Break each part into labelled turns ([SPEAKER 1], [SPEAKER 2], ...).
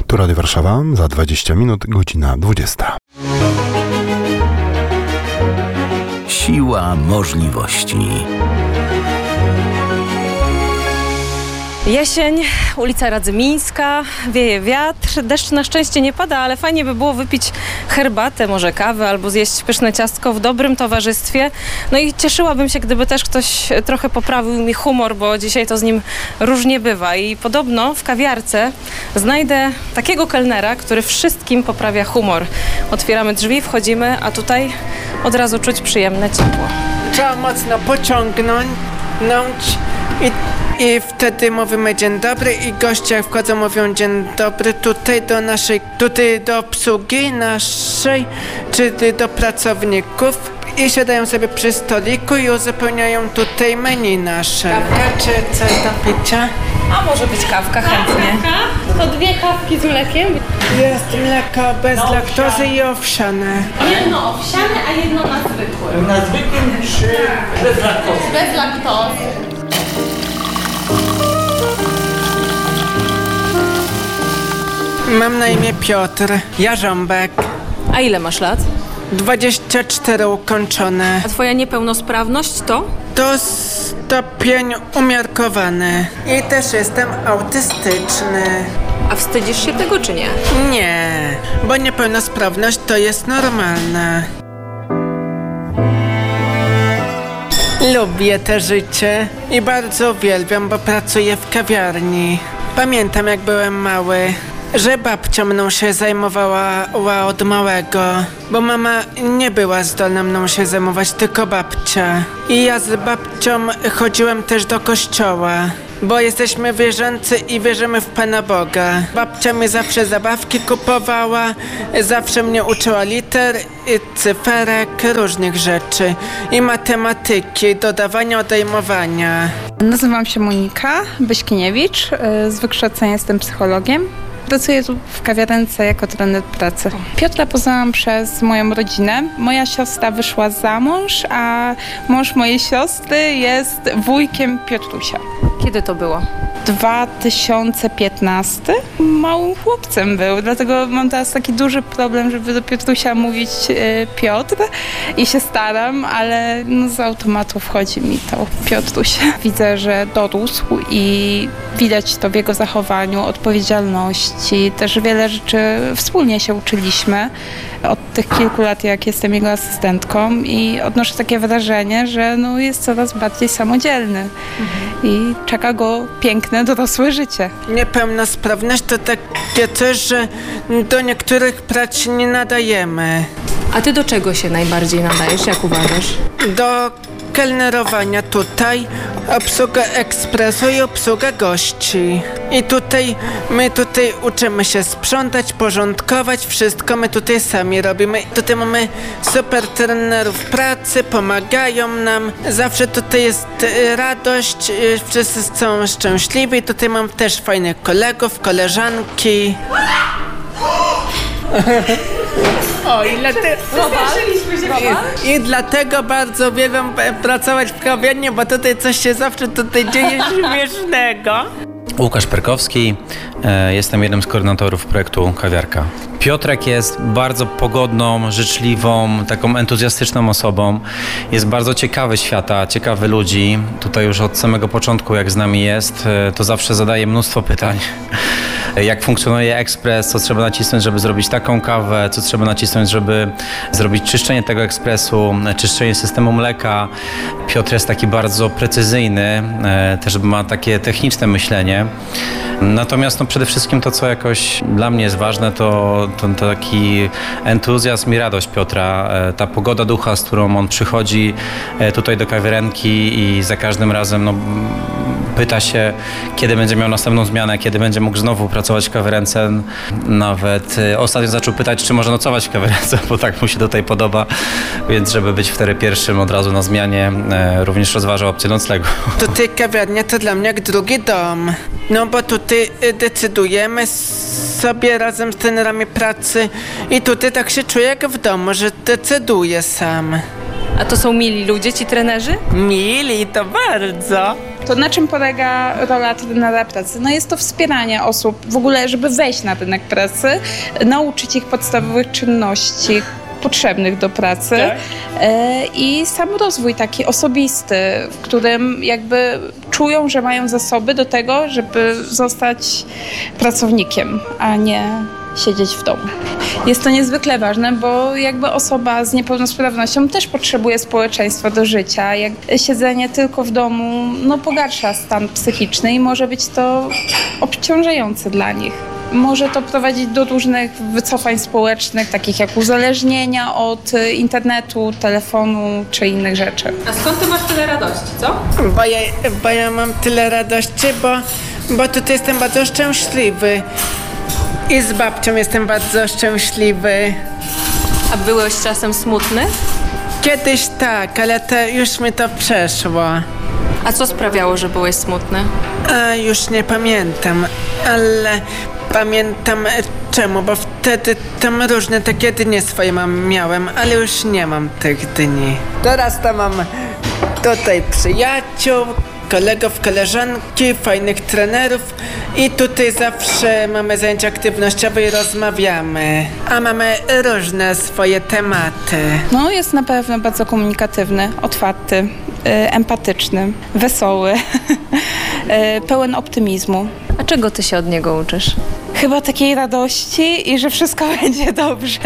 [SPEAKER 1] Tu Radio Warszawa, za 20 minut, godzina 20.
[SPEAKER 2] Siła możliwości.
[SPEAKER 3] Jesień, ulica Radzymińska, wieje wiatr, deszcz na szczęście nie pada, ale fajnie by było wypić herbatę, może kawę albo zjeść pyszne ciastko w dobrym towarzystwie. No i cieszyłabym się, gdyby też ktoś trochę poprawił mi humor, bo dzisiaj to z nim różnie bywa. I podobno w kawiarce znajdę takiego kelnera, który wszystkim poprawia humor. Otwieramy drzwi, wchodzimy, a tutaj od razu czuć przyjemne ciepło.
[SPEAKER 4] Trzeba mocno pociągnąć i wtedy mówimy dzień dobry i goście jak wchodzą mówią dzień dobry tutaj do obsługi naszej, czy do pracowników i siadają sobie przy stoliku i uzupełniają tutaj menu nasze. Kawka czy coś do picia?
[SPEAKER 3] A może być kawka chętnie.
[SPEAKER 5] To 2 kawki z mlekiem.
[SPEAKER 4] Jest mleko bez laktozy i owsiane.
[SPEAKER 5] Jedno owsiane, a jedno na zwykłym.
[SPEAKER 6] Na zwykłym czy bez laktozy?
[SPEAKER 5] Bez laktozy.
[SPEAKER 4] Mam na imię Piotr Jarząbek.
[SPEAKER 3] A ile masz lat?
[SPEAKER 4] 24 ukończone.
[SPEAKER 3] A twoja niepełnosprawność to?
[SPEAKER 4] To stopień umiarkowany. I też jestem autystyczny.
[SPEAKER 3] A wstydzisz się tego czy nie?
[SPEAKER 4] Nie, bo niepełnosprawność to jest normalna. Lubię te życie i bardzo uwielbiam, bo pracuję w kawiarni. Pamiętam jak byłem mały, że babcia mną się zajmowała od małego, bo mama nie była zdolna mną się zajmować, tylko babcia. I ja z babcią chodziłem też do kościoła, bo jesteśmy wierzący i wierzymy w Pana Boga. Babcia mi zawsze zabawki kupowała, zawsze mnie uczyła liter, cyferek, różnych rzeczy i matematyki, dodawania, odejmowania.
[SPEAKER 7] Nazywam się Monika Byśkieniewicz, z wykształcenia jestem psychologiem. Pracuję tu w kawiarence jako trener pracy. Piotra poznałam przez moją rodzinę. Moja siostra wyszła za mąż, a mąż mojej siostry jest wujkiem Piotrusia.
[SPEAKER 3] Kiedy to było?
[SPEAKER 7] 2015. Małym chłopcem był, dlatego mam teraz taki duży problem, żeby do Piotrusia mówić Piotr i się staram, ale z automatu wchodzi mi to Piotruś. Widzę, że dorósł i widać to w jego zachowaniu, odpowiedzialności. Też wiele rzeczy wspólnie się uczyliśmy od tych kilku lat, jak jestem jego asystentką i odnoszę takie wrażenie, że jest coraz bardziej samodzielny i czeka go piękne, dorosłe życie.
[SPEAKER 4] Niepełnosprawność to takie coś, że do niektórych prac się nie nadajemy.
[SPEAKER 3] A ty do czego się najbardziej nadajesz, jak uważasz?
[SPEAKER 4] Do kelnerowania tutaj, obsługa ekspresu i obsługa gości. I my uczymy się sprzątać, porządkować, wszystko my tutaj sami robimy. Tutaj mamy super trenerów pracy, pomagają nam. Zawsze tutaj jest radość, wszyscy są szczęśliwi. Tutaj mam też fajnych kolegów, koleżanki. I dlatego bardzo uwielbiam pracować w kawiarni, bo tutaj coś się zawsze dzieje śmiesznego.
[SPEAKER 8] Łukasz Perkowski, jestem jednym z koordynatorów projektu Kawiarka. Piotrek jest bardzo pogodną, życzliwą, taką entuzjastyczną osobą. Jest bardzo ciekawy świata, ciekawy ludzi. Tutaj już od samego początku, jak z nami jest, to zawsze zadaje mnóstwo pytań. Jak funkcjonuje ekspres, co trzeba nacisnąć, żeby zrobić taką kawę, co trzeba nacisnąć, żeby zrobić czyszczenie tego ekspresu, czyszczenie systemu mleka. Piotr jest taki bardzo precyzyjny, też ma takie techniczne myślenie. Natomiast przede wszystkim to, co jakoś dla mnie jest ważne, to taki entuzjazm i radość Piotra. Ta pogoda ducha, z którą on przychodzi tutaj do kawiarenki i za każdym razem pyta się, kiedy będzie miał następną zmianę, kiedy będzie mógł znowu pracować w kawiarence. Nawet ostatnio zaczął pytać, czy może nocować w kawiarence, bo tak mu się tutaj podoba, więc żeby być wtedy pierwszym od razu na zmianie, również rozważa opcję noclegu.
[SPEAKER 4] Tutaj kawiarnia to dla mnie jak drugi dom, bo tutaj decydujemy sobie razem z trenerami pracy i tutaj tak się czuję jak w domu, że decyduję sam.
[SPEAKER 3] A to są mili ludzie, ci trenerzy?
[SPEAKER 4] Mili, to bardzo.
[SPEAKER 7] To na czym polega rola trenera pracy? No jest to wspieranie osób w ogóle, żeby wejść na rynek pracy, nauczyć ich podstawowych czynności potrzebnych do pracy i sam rozwój taki osobisty, w którym jakby czują, że mają zasoby do tego, żeby zostać pracownikiem, a nie siedzieć w domu. Jest to niezwykle ważne, bo jakby osoba z niepełnosprawnością też potrzebuje społeczeństwa do życia. Jak siedzenie tylko w domu pogarsza stan psychiczny i może być to obciążające dla nich. Może to prowadzić do różnych wycofań społecznych, takich jak uzależnienia od internetu, telefonu czy innych rzeczy.
[SPEAKER 3] A skąd ty masz tyle radości, co?
[SPEAKER 4] Bo ja mam tyle radości, bo tutaj jestem bardzo szczęśliwy. I z babcią jestem bardzo szczęśliwy.
[SPEAKER 3] A byłeś czasem smutny?
[SPEAKER 4] Kiedyś tak, ale już mi to przeszło.
[SPEAKER 3] A co sprawiało, że byłeś smutny?
[SPEAKER 4] Już nie pamiętam, ale pamiętam czemu, bo wtedy tam różne takie dni swoje miałem, ale już nie mam tych dni. Teraz to mam tutaj przyjaciół, kolegów, koleżanki, fajnych trenerów i tutaj zawsze mamy zajęcia aktywnościowe i rozmawiamy, a mamy różne swoje tematy.
[SPEAKER 7] No jest na pewno bardzo komunikatywny, otwarty, empatyczny, wesoły, pełen optymizmu.
[SPEAKER 3] A czego ty się od niego uczysz?
[SPEAKER 7] Chyba takiej radości i że wszystko będzie dobrze,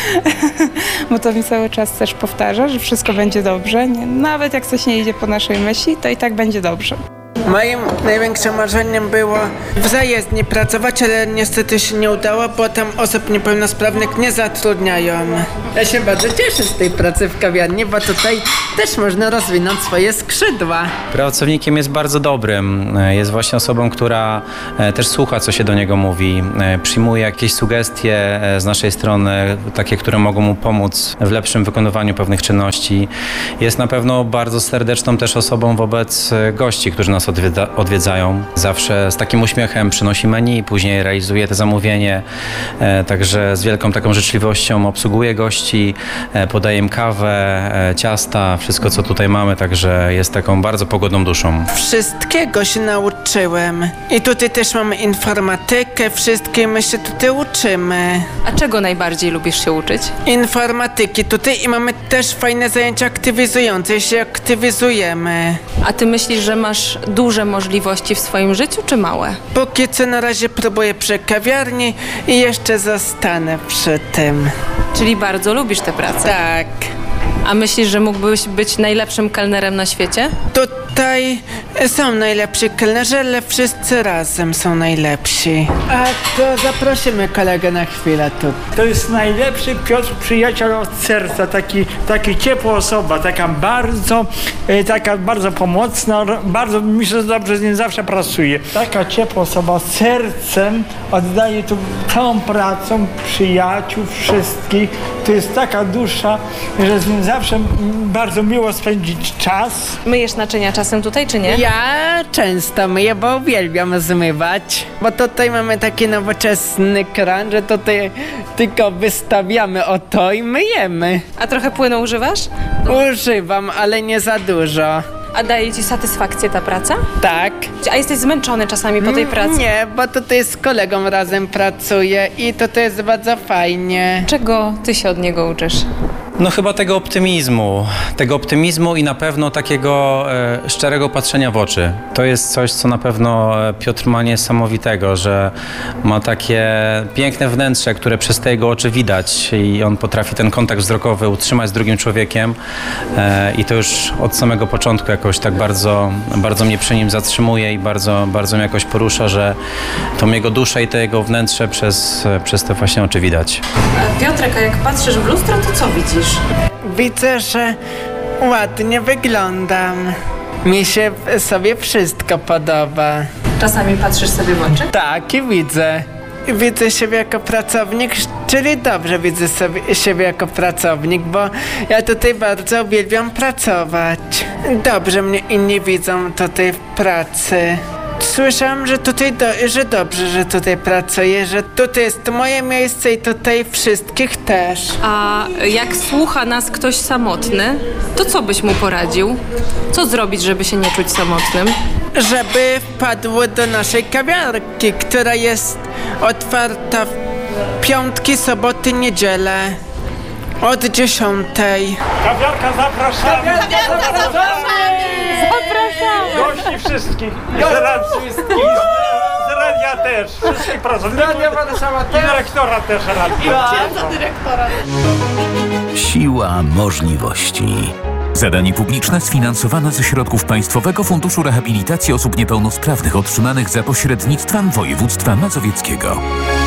[SPEAKER 7] bo to mi cały czas też powtarza, że wszystko będzie dobrze. Nawet jak coś nie idzie po naszej myśli, to i tak będzie dobrze.
[SPEAKER 4] Moim największym marzeniem było w zajezdni pracować, ale niestety się nie udało, bo tam osób niepełnosprawnych nie zatrudniają. Ja się bardzo cieszę z tej pracy w kawiarni, bo tutaj też można rozwinąć swoje skrzydła.
[SPEAKER 8] Pracownikiem jest bardzo dobrym. Jest właśnie osobą, która też słucha, co się do niego mówi. Przyjmuje jakieś sugestie z naszej strony, takie, które mogą mu pomóc w lepszym wykonywaniu pewnych czynności. Jest na pewno bardzo serdeczną też osobą wobec gości, którzy nas odwiedzają. Zawsze z takim uśmiechem przynosi menu, później realizuje to zamówienie. Także z wielką taką życzliwością obsługuje gości, podaje im kawę, ciasta, wszystko co tutaj mamy, także jest taką bardzo pogodną duszą.
[SPEAKER 4] Wszystkiego się nauczyłem. I tutaj też mamy informatykę, wszystkie my się tutaj uczymy.
[SPEAKER 3] A czego najbardziej lubisz się uczyć?
[SPEAKER 4] Informatyki tutaj i mamy też fajne zajęcia aktywizujące, się aktywizujemy.
[SPEAKER 3] A ty myślisz, że masz duże możliwości w swoim życiu, czy małe?
[SPEAKER 4] Póki co na razie próbuję przy kawiarni i jeszcze zostanę przy tym.
[SPEAKER 3] Czyli bardzo lubisz tę pracę?
[SPEAKER 4] Tak.
[SPEAKER 3] A myślisz, że mógłbyś być najlepszym kelnerem na świecie?
[SPEAKER 4] Tutaj są najlepsi kelnerzy, ale wszyscy razem są najlepsi. A to zaprosimy kolegę na chwilę tu.
[SPEAKER 6] To jest najlepszy Piotr, przyjaciel od serca, taki ciepła osoba, taka bardzo pomocna, bardzo mi się dobrze z nim zawsze pracuje. Taka ciepła osoba z sercem oddaje tu całą pracą przyjaciół, wszystkich. To jest taka dusza, że z nim zawsze bardzo miło spędzić czas.
[SPEAKER 3] Myjesz naczynia czasem tutaj, czy nie?
[SPEAKER 4] Ja często myję, bo uwielbiam zmywać. Bo tutaj mamy taki nowoczesny kran, że tutaj tylko wystawiamy oto i myjemy.
[SPEAKER 3] A trochę płynu używasz?
[SPEAKER 4] Używam, ale nie za dużo.
[SPEAKER 3] A daje ci satysfakcję ta praca?
[SPEAKER 4] Tak.
[SPEAKER 3] A jesteś zmęczony czasami po tej pracy?
[SPEAKER 4] Nie, bo tutaj z kolegą razem pracuję i to jest bardzo fajnie.
[SPEAKER 3] Czego ty się od niego uczysz?
[SPEAKER 8] No chyba tego optymizmu i na pewno takiego szczerego patrzenia w oczy. To jest coś, co na pewno Piotr ma niesamowitego, że ma takie piękne wnętrze, które przez te jego oczy widać i on potrafi ten kontakt wzrokowy utrzymać z drugim człowiekiem i to już od samego początku jakoś tak bardzo mnie przy nim zatrzymuje i bardzo mnie jakoś porusza, że tą jego duszę i to jego wnętrze przez te właśnie oczy widać.
[SPEAKER 3] Piotrek, a jak patrzysz w lustro, to co widzisz?
[SPEAKER 4] Widzę, że ładnie wyglądam. Mi się sobie wszystko podoba.
[SPEAKER 3] Czasami patrzysz sobie w oczy?
[SPEAKER 4] Tak, i widzę. Widzę siebie jako pracownik, czyli dobrze widzę siebie jako pracownik, bo ja tutaj bardzo uwielbiam pracować. Dobrze mnie inni widzą tutaj w pracy. Słyszałam, że tutaj, że dobrze, że tutaj pracuję, że tutaj jest moje miejsce i tutaj wszystkich też.
[SPEAKER 3] A jak słucha nas ktoś samotny, to co byś mu poradził? Co zrobić, żeby się nie czuć samotnym?
[SPEAKER 4] Żeby wpadł do naszej kawiarki, która jest otwarta w piątki, soboty, niedzielę od 10:00.
[SPEAKER 6] Kawiarka, zapraszamy! Gości wszystkich! Z radia też! Wszystkich pracowników! I dyrektora też radia!
[SPEAKER 2] Siła możliwości.
[SPEAKER 9] Zadanie publiczne sfinansowane ze środków Państwowego Funduszu Rehabilitacji Osób Niepełnosprawnych otrzymanych za pośrednictwem województwa mazowieckiego.